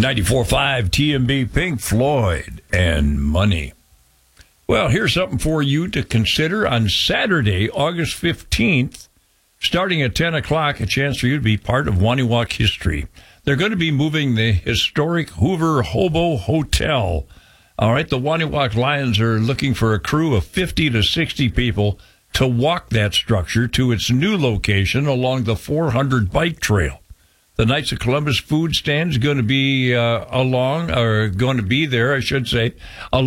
94.5 TMB, Pink Floyd, and Money. Well, here's something for you to consider on Saturday, August 15th, starting at 10 o'clock, a chance for you to be part of Waniwak history. They're going to be moving the historic Hoover Hobo Hotel. All right, the Waniwak Lions are looking for a crew of 50 to 60 people to walk that structure to its new location along the 400 bike trail. The Knights of Columbus food stand is going to be going to be there, I should say,